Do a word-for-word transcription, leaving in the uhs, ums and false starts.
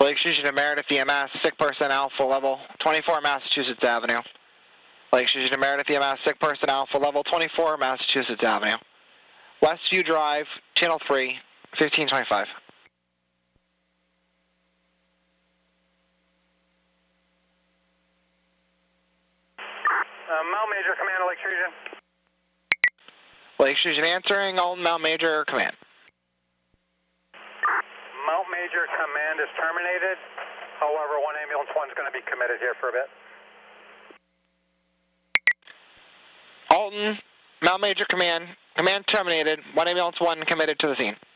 Lake Station to Meredith E M S, sick person Alpha level twenty-four Massachusetts Avenue. Lake Station to Meredith E M S, sick person Alpha level twenty-four Massachusetts Avenue. Westview Drive, channel three, fifteen twenty-five. Uh, Mount Major, command, Lake Station. Lake Station answering, Alton Mount Major, command. Mount Major command is terminated. However, one ambulance one is going to be committed here for a bit. Alton Mount Major command, command terminated. One ambulance one committed to the scene.